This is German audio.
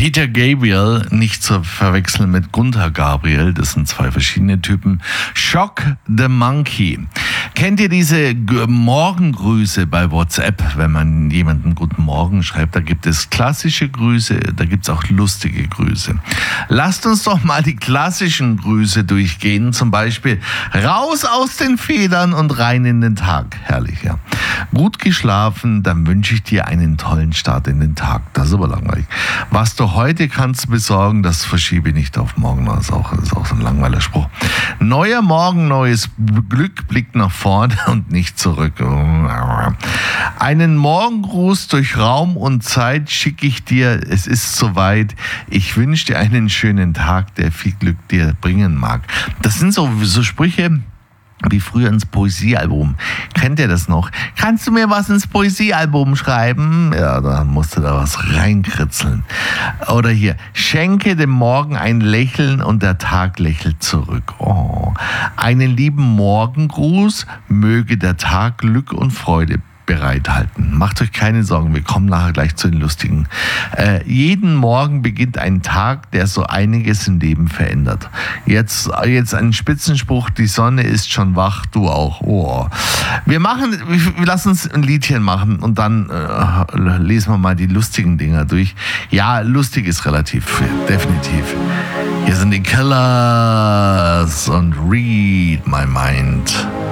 Peter Gabriel, nicht zu verwechseln mit Gunther Gabriel, das sind zwei verschiedene Typen. Shock the Monkey. Kennt ihr diese Morgengrüße bei WhatsApp, wenn man jemanden guten Morgen schreibt? Da gibt es klassische Grüße, da gibt es auch lustige Grüße. Lasst uns doch mal die klassischen Grüße durchgehen, zum Beispiel raus aus den Federn und rein in den Tag. Herrlich, ja. Gut geschlafen, dann wünsche ich dir einen tollen Start in den Tag. Das ist aber langweilig. Was du heute kannst besorgen, das verschiebe nicht auf morgen. Das ist auch so ein langweiliger Spruch. Neuer Morgen, neues Glück, Blick nach vorne und nicht zurück. Einen Morgengruß durch Raum und Zeit schicke ich dir. Es ist soweit. Ich wünsche dir einen schönen Tag, der viel Glück dir bringen mag. Das sind so Sprüche wie früher ins Poesiealbum. Kennt ihr das noch? Kannst du mir was ins Poesiealbum schreiben? Ja, dann musst du da was reinkritzeln. Oder hier, schenke dem Morgen ein Lächeln und der Tag lächelt zurück. Oh. Einen lieben Morgengruß, möge der Tag Glück und Freude bereithalten. Macht euch keine Sorgen, wir kommen nachher gleich zu den lustigen. Jeden Morgen beginnt ein Tag, der so einiges im Leben verändert. Jetzt ein Spitzenspruch, die Sonne ist schon wach, du auch. Oh. Wir lassen uns ein Liedchen machen und dann lesen wir mal die lustigen Dinger durch. Ja, lustig ist relativ, definitiv. Hier sind die Killers und Read My Mind.